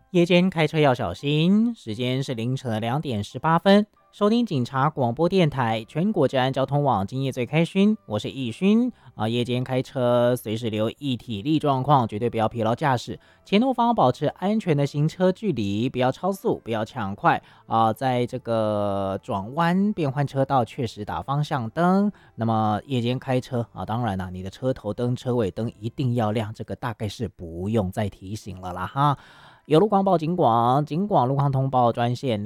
夜间开车要小心，时间是凌晨的2点18分。收听警察广播电台全国治安交通网，今夜最开勋，我是易勋啊。夜间开车随时留意体力状况，绝对不要疲劳驾驶。前后方保持安全的行车距离，不要超速，不要抢快啊。在这个转弯变换车道，确实打方向灯。那么夜间开车啊，当然啦，你的车头灯、车尾灯一定要亮，这个大概是不用再提醒了啦哈。有路广报警广路况通报专线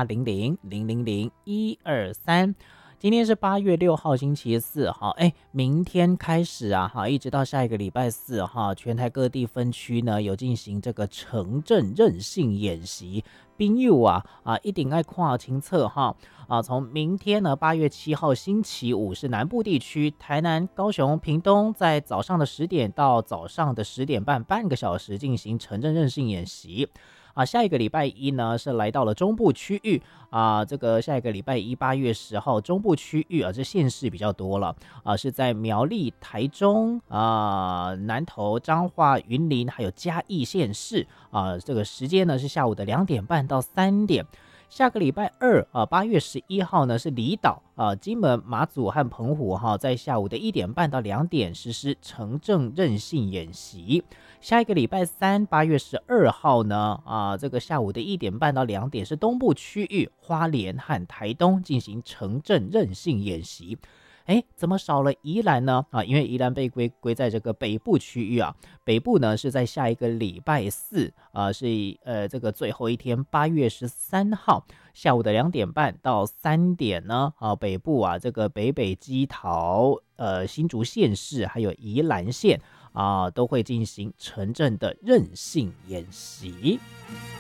0800000123。今天是8月6号星期四，好，明天开始啊，好，一直到下一个礼拜四哈，全台各地分区呢有进行这个城镇韧性演习，朋友一定要看清楚哈。从明天呢8月7号星期五是南部地区，台南、高雄、屏东在早上的10点到早上的10点半，半个小时进行城镇韧性演习。下一个礼拜一呢是来到了中部区域这个下一个礼拜一8月10号中部区域这县市比较多了是在苗栗、台中南投、彰化、云林还有嘉义县市这个时间呢是下午的2点半到3点。下个礼拜二8月11号呢是离岛金门、马祖和澎湖在下午的1点半到2点实施城镇韧性演习。下一个礼拜三8月12号呢这个下午的1点半到2点是东部区域花莲和台东进行城镇韧性演习。怎么少了宜兰呢？因为宜兰被归在这个北部区域北部呢是在下一个礼拜四是这个最后一天8月13号下午的2点半到3点呢北部这个北基桃新竹县市还有宜兰县都会进行城镇的韧性演习。